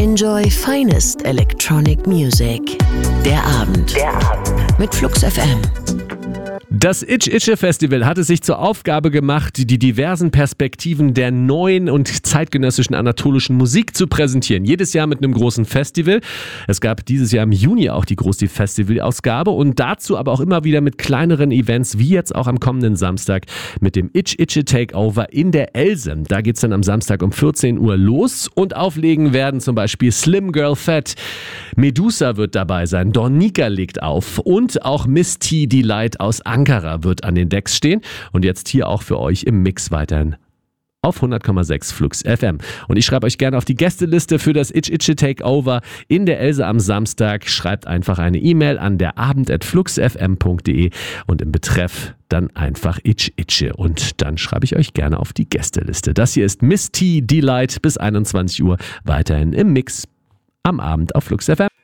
Enjoy finest electronic music. Der Abend. Mit Flux FM. Das Itch-Itche-Festival hat es sich zur Aufgabe gemacht, die diversen Perspektiven der neuen und zeitgenössischen anatolischen Musik zu präsentieren. Jedes Jahr mit einem großen Festival. Es gab dieses Jahr im Juni auch die große Festivalausgabe und dazu aber auch immer wieder mit kleineren Events, wie jetzt auch am kommenden Samstag mit dem Itch-Itche-Takeover in der Else. Da geht's dann am Samstag um 14 Uhr los und auflegen werden zum Beispiel Slim Girl Fat, Medusa wird dabei sein, Dornika legt auf und auch Miss T Delight aus Ankara wird an den Decks stehen und jetzt hier auch für euch im Mix weiterhin auf 100,6 Flux FM. Und ich schreibe euch gerne auf die Gästeliste für das Itch-Itche-Takeover in der Else am Samstag. Schreibt einfach eine E-Mail an derabend@fluxfm.de und im Betreff dann einfach Itch-Itche und dann schreibe ich euch gerne auf die Gästeliste. Das hier ist Miss T Delight bis 21 Uhr weiterhin im Mix am Abend auf Flux FM.